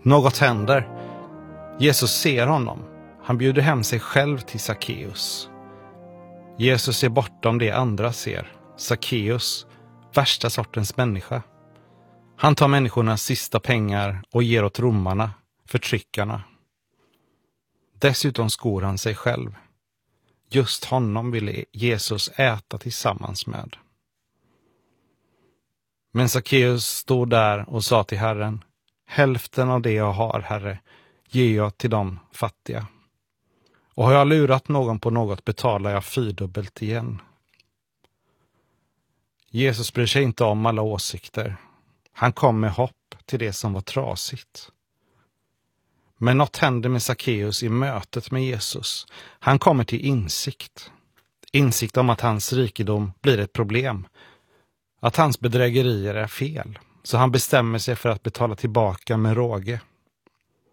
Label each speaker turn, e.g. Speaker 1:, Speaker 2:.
Speaker 1: Något händer. Jesus ser honom. Han bjuder hem sig själv till Sackeus. Jesus är bortom det andra ser. Sackeus, värsta sortens människa. Han tar människornas sista pengar och ger åt romarna, förtryckarna. Dessutom skor han sig själv. Just honom ville Jesus äta tillsammans med. Men Sackeus stod där och sa till Herren: hälften av det jag har, Herre, ger jag till de fattiga. Och har jag lurat någon på något betalar jag 4-dubbelt igen. Jesus bryr sig inte om alla åsikter. Han kom med hopp till det som var trasigt. Men något händer med Sackeus i mötet med Jesus. Han kommer till insikt. Insikt om att hans rikedom blir ett problem. Att hans bedrägerier är fel. Så han bestämmer sig för att betala tillbaka med råge.